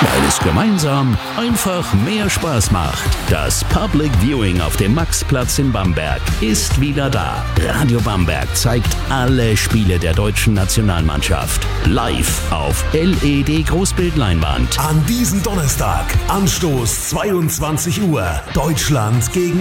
weil es gemeinsam einfach mehr Spaß macht. Das Public Viewing auf dem Maxplatz in Bamberg ist wieder da. Radio Bamberg zeigt alle Spiele der deutschen Nationalmannschaft live auf LED-Großbildleinwand. An diesem Donnerstag, Anstoß 22 Uhr, Deutschland gegen